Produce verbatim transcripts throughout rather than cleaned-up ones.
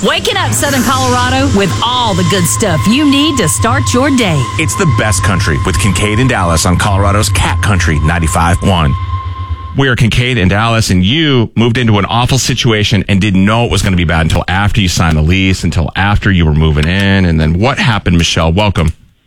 Waking up Southern Colorado with all the good stuff you need to start your day. It's the best country with Kincaid and Dallas on Colorado's Cat Country ninety-five point one. We are Kincaid and Dallas, and you moved into an awful situation and didn't know it was going to be bad until after you signed the lease, until after you were moving in. And then what happened, Michelle? Welcome.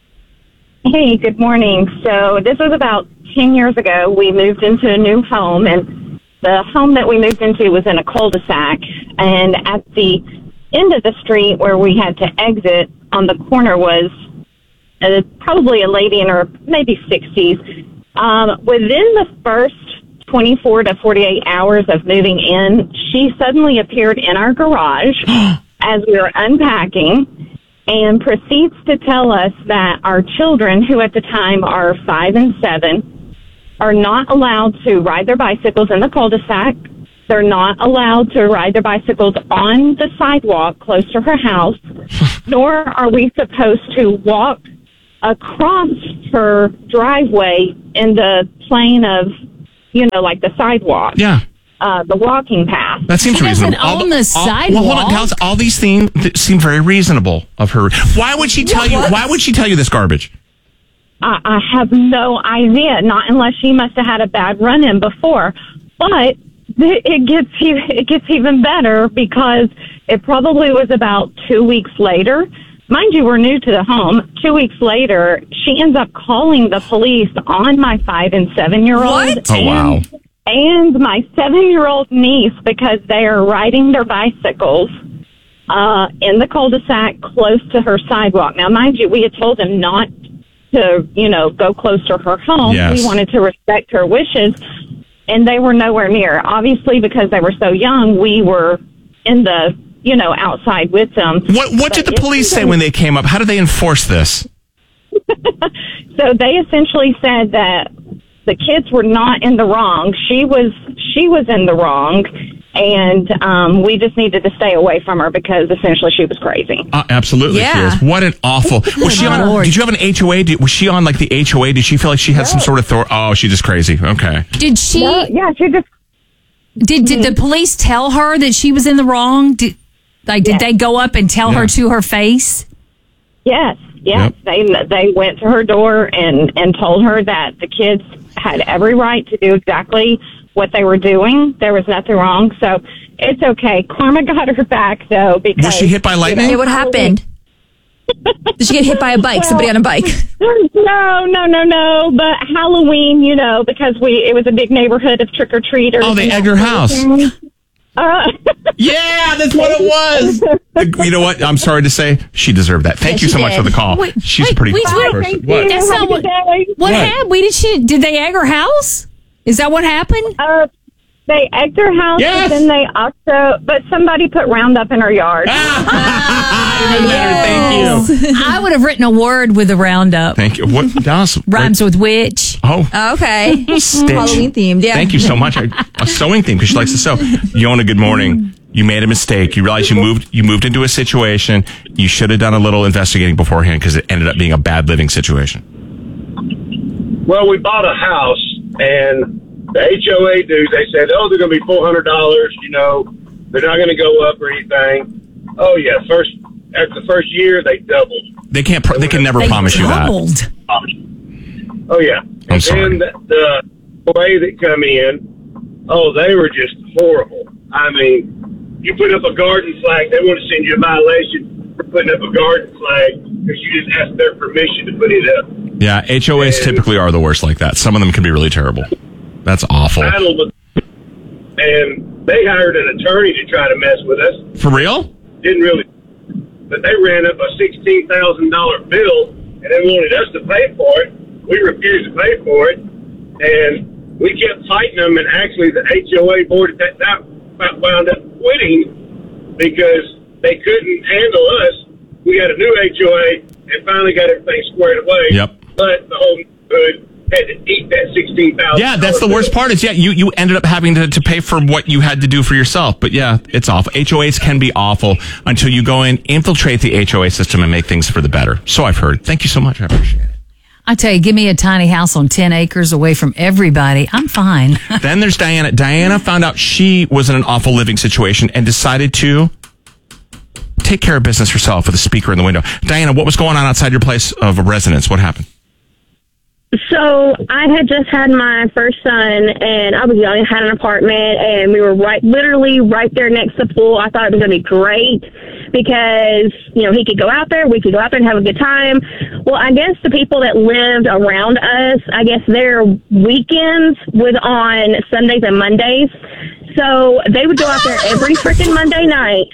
Hey, good morning. So this was about ten years ago. We moved into a new home, and the home that we moved into was in a cul-de-sac. And at the end of the street where we had to exit on the corner was uh, probably a lady in her maybe sixties. Um, within the first twenty-four to forty-eight hours of moving in, she suddenly appeared in our garage as we were unpacking and proceeds to tell us that our children, who at the time are five and seven, are not allowed to ride their bicycles in the cul-de-sac. They're not allowed to ride their bicycles on the sidewalk close to her house, nor are we supposed to walk across her driveway in the plane of, you know, like the sidewalk. Yeah. Uh, the walking path. That seems She doesn't reasonable. own the all, sidewalk. Well, hold on, gals. All these things th- seem very reasonable of her. Why would she tell you? Why would she tell you this garbage? I, I have no idea. Not unless she must have had a bad run-in before. But it gets it gets even better because it probably was about two weeks later. Mind you, we're new to the home. Two weeks later, she ends up calling the police on my five and seven year old. What? Oh, wow. And my seven-year-old niece, because they are riding their bicycles uh, in the cul-de-sac close to her sidewalk. Now, mind you, we had told them not to, you know, go close to her home. Yes. We wanted to respect her wishes, and they were nowhere near. Obviously, because they were so young, we were in the, you know, outside with them. What What did But the police say when they came up? How did they enforce this? So they essentially said that the kids were not in the wrong. She was she was in the wrong, and um, we just needed to stay away from her because essentially she was crazy. Uh, absolutely, Yeah. she is. What an awful. Was she on? Lord. Did you have an H O A? Did, was she on like the H O A? Did she feel like she had some sort of thor- Oh, she's just crazy. Okay. Did she? No, yeah, she just Did did the police tell her that she was in the wrong? Did like did Yes. they go up and tell Yeah. her to her face? yes, yes. Yep. They they went to her door and and told her that the kids had every right to do exactly what they were doing. There was nothing wrong, so it's okay. Karma got her back though because Was she hit by lightning? Yeah, what happened? Did she get hit by a bike? Somebody on a bike? No, no, no, no. But Halloween, you know, because we it was a big neighborhood of trick or treaters. Oh, they egged her house. Uh, Yeah, that's what it was. You know what? I'm sorry to say, she deserved that. Thank Yeah, you she so much did. for the call. Wait, She's wait, a pretty wait, cool wait, person. thank What? you. That's Have not a what. good day. What What? happened? We did she? Did they egg her house? Is that what happened? Uh, they egged her house, Yes. and then they also, but somebody put Roundup in her yard. Even better. Thank you. I would have written a word with the Roundup. Thank you. What? Dallas? Rhymes with witch. Oh. Okay. Stitch. Halloween themed, yeah. Thank you so much. I, a sewing theme because she likes to sew. Yona, good morning. You made a mistake. You realized you moved you moved into a situation. You should have done a little investigating beforehand because it ended up being a bad living situation. Well, we bought a house, and the H O A dudes, they said, oh, they're going to be four hundred dollars, you know, they're not going to go up or anything. Oh, yeah, first after the first year, they doubled. They can't. Pro- they can never They promise you that. doubled. Oh, yeah. I'm sorry. And then the, the way that come in, oh, they were just horrible. I mean, you put up a garden flag, they want to send you a violation for putting up a garden flag because you just asked their permission to put it up. Yeah, H O As typically are the worst like that. Some of them can be really terrible. That's awful. Battle with- And they hired an attorney to try to mess with us. For real? Didn't really, but they ran up a sixteen thousand dollars bill and they wanted us to pay for it. We refused to pay for it, and we kept fighting them. And actually, the H O A board at that time wound up quitting because they couldn't handle us. We got a new H O A and finally got everything squared away. Yep. But the whole neighborhood had to eat that sixteen thousand. Yeah, that's the worst part. Is yeah, you, you ended up having to, to pay for what you had to do for yourself. But yeah, it's awful. H O As can be awful until you go in, infiltrate the H O A system, and make things for the better. So I've heard. Thank you so much. I appreciate it. I tell you, give me a tiny house on ten acres away from everybody. I'm fine. Then there's Diana. Diana found out she was in an awful living situation and decided to take care of business herself with a speaker in the window. Diana, what was going on outside your place of residence? What happened? So I had just had my first son, and I was young and had an apartment, and we were right, literally right there next to the pool. I thought it was going to be great because, you know, he could go out there, we could go out there and have a good time. Well, I guess the people that lived around us, I guess their weekends was on Sundays and Mondays. So they would go out there every freaking Monday night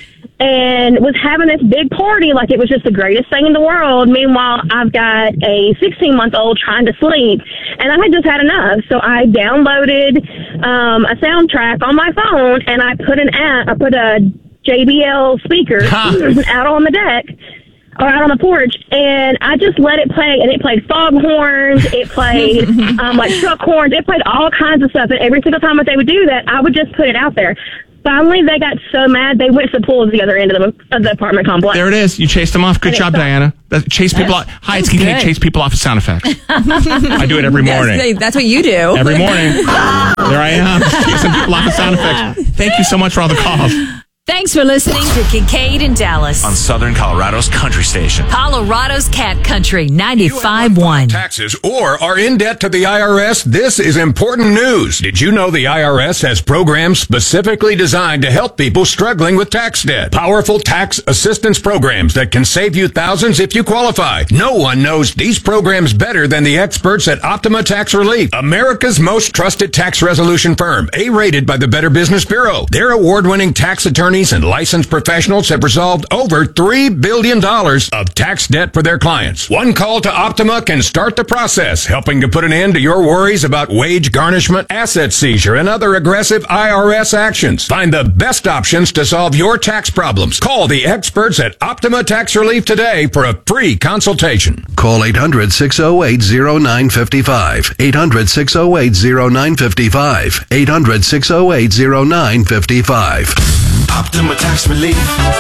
and was having this big party like it was just the greatest thing in the world. Meanwhile, I've got a sixteen-month-old trying to sleep, and I had just had enough. So I downloaded um, a soundtrack on my phone, and I put an app, I put a J B L speaker out on the deck, or out on the porch, and I just let it play, and it played foghorns, it played um, like truck horns, it played all kinds of stuff, and every single time that they would do that, I would just put it out there. Finally, they got so mad, they went to the pool at the other end of the, of the apartment complex. There it is. You chased them off. Good job, Diana. That, chase people off. Hi, it's Kincaid. Chase people off with sound effects. I do it every morning. Yes, that's what you do. Every morning. There I am. Chasing people off with sound effects. Thank you so much for all the calls. Thanks for listening to Kincaid and Dallas On Southern Colorado's country station. Colorado's Cat Country ninety-five point one. Taxes or are in debt to the I R S? This is important news. Did you know the I R S has programs specifically designed to help people struggling with tax debt? Powerful tax assistance programs that can save you thousands if you qualify. No one knows these programs better than the experts at Optima Tax Relief, America's most trusted tax resolution firm, A-rated by the Better Business Bureau. Their award-winning tax attorneys and licensed professionals have resolved over three billion dollars of tax debt for their clients. One call to Optima can start the process, helping to put an end to your worries about wage garnishment, asset seizure, and other aggressive I R S actions. Find the best options to solve your tax problems. Call the experts at Optima Tax Relief today for a free consultation. Call eight hundred, six oh eight, oh nine five five. eight hundred, six oh eight, oh nine five five. eight hundred, six oh eight, oh nine five five. Optima Tax Relief.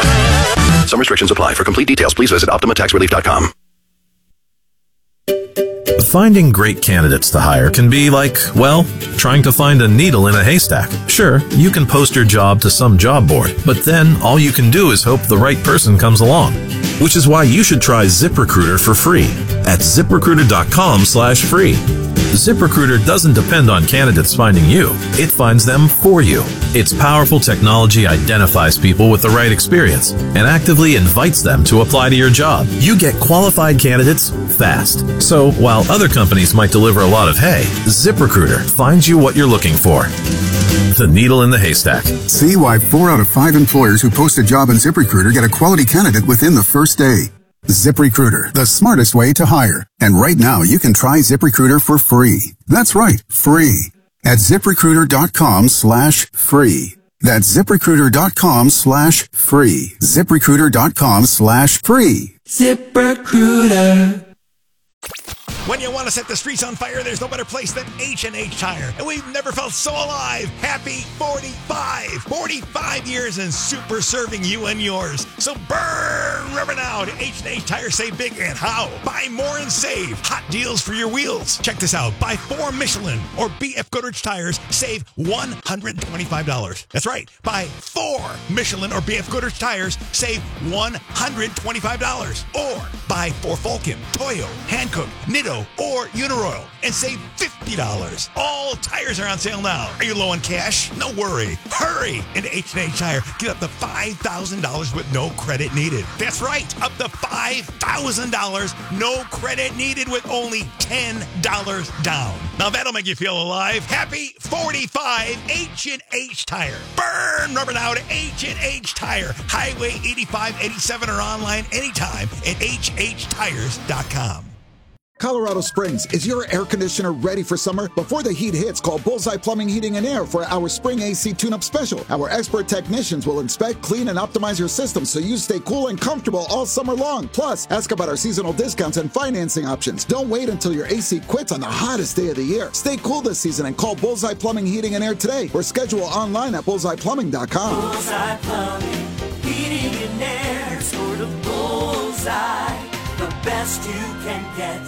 Some restrictions apply. For complete details, please visit optima tax relief dot com. Finding great candidates to hire can be like, well, trying to find a needle in a haystack. Sure, you can post your job to some job board, but then all you can do is hope the right person comes along. Which is why you should try ZipRecruiter for free at ziprecruiter.com slash free. ZipRecruiter doesn't depend on candidates finding you. It finds them for you. Its powerful technology identifies people with the right experience and actively invites them to apply to your job. You get qualified candidates fast. So while other companies might deliver a lot of hay, ZipRecruiter finds you what you're looking for. The needle in the haystack. See why four out of five employers who post a job on ZipRecruiter get a quality candidate within the first day. ZipRecruiter, the smartest way to hire. And right now, you can try ZipRecruiter for free. That's right, free. At ZipRecruiter.com slash free. That's ZipRecruiter.com slash free. ZipRecruiter.com slash free. ZipRecruiter. When you want to set the streets on fire, there's no better place than H and H Tire. And we've never felt so alive. Happy forty-five. forty-five years and super serving you and yours. So burn rubber now to H and H Tire. Save big and how? Buy more and save. Hot deals for your wheels. Check this out. Buy four Michelin or B F Goodrich tires. Save one hundred twenty-five dollars. That's right. Buy four Michelin or B F Goodrich tires. Save one hundred twenty-five dollars. Or buy four Vulcan, Toyo, Hankook, Nitto, or Uniroyal and save fifty dollars. All tires are on sale now. Are you low on cash? No worry. Hurry into H and H Tire. Get up to five thousand dollars with no credit needed. That's right. Up to five thousand dollars. No credit needed with only ten dollars down. Now that'll make you feel alive. Happy forty-five. H and H Tire. Burn rubber now to H and H Tire. Highway eighty-five eighty-seven or online anytime at H H tires dot com. Colorado Springs, is your air conditioner ready for summer? Before the heat hits, call Bullseye Plumbing, Heating, and Air for our spring A C tune-up special. Our expert technicians will inspect, clean, and optimize your system so you stay cool and comfortable all summer long. Plus, ask about our seasonal discounts and financing options. Don't wait until your A C quits on the hottest day of the year. Stay cool this season and call Bullseye Plumbing, Heating, and Air today or schedule online at bullseye plumbing dot com. Bullseye Plumbing, Heating, and Air, sort of bullseye, the best you can get.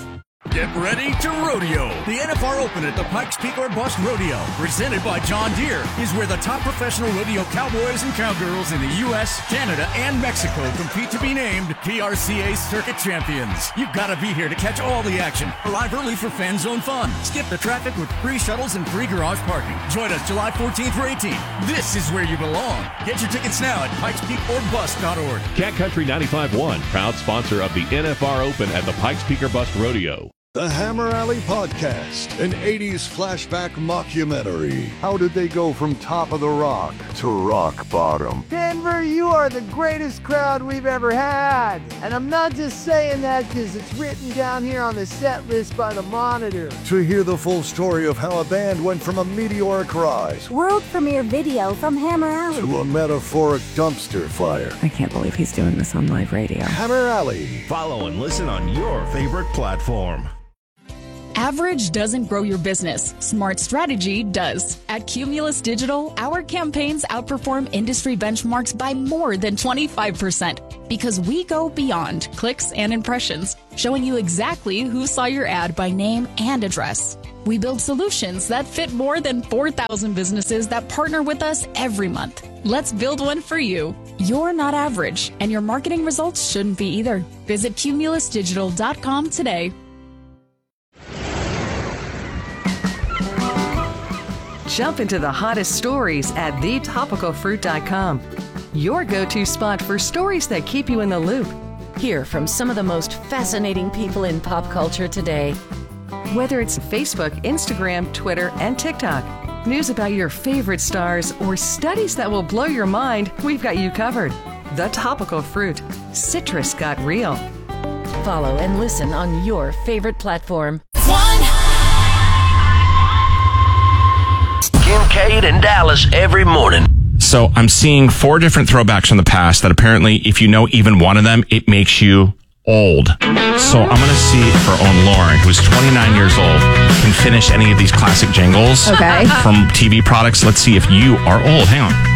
Get ready to rodeo. The N F R Open at the Pikes Peak or Bust Rodeo, presented by John Deere, is where the top professional rodeo cowboys and cowgirls in the U S, Canada, and Mexico compete to be named P R C A Circuit Champions. You've got to be here to catch all the action. Arrive early for fan zone fun. Skip the traffic with free shuttles and free garage parking. Join us July fourteenth through eighteenth. This is where you belong. Get your tickets now at pikes peak or bust dot org. Cat Country ninety-five point one, proud sponsor of the N F R Open at the Pikes Peak or Bust Rodeo. The Hammer Alley Podcast, an eighties flashback mockumentary. How did they go from top of the rock to rock bottom? Denver, you are the greatest crowd we've ever had. And I'm not just saying that because it's written down here on the set list by the Monitor. To hear the full story of how a band went from a meteoric rise world premiere video from Hammer Alley to a metaphoric dumpster fire. I can't believe he's doing this on live radio. Hammer Alley. Follow and listen on your favorite platform. Average doesn't grow your business. Smart strategy does. At Cumulus Digital, our campaigns outperform industry benchmarks by more than twenty-five percent because we go beyond clicks and impressions, showing you exactly who saw your ad by name and address. We build solutions that fit more than four thousand businesses that partner with us every month. Let's build one for you. You're not average, and your marketing results shouldn't be either. Visit cumulus digital dot com today. Jump into the hottest stories at the topical fruit dot com. Your go-to spot for stories that keep you in the loop. Hear from some of the most fascinating people in pop culture today. Whether it's Facebook, Instagram, Twitter, and TikTok, news about your favorite stars, or studies that will blow your mind, we've got you covered. The Topical Fruit. Citrus got real. Follow and listen on your favorite platform. Kincaid and Dallas every morning. So I'm seeing four different throwbacks from the past that apparently, if you know even one of them, it makes you old. So I'm going to see if our own Lauren, who's twenty-nine years old, can finish any of these classic jingles okay. from T V products. Let's see if you are old. Hang on.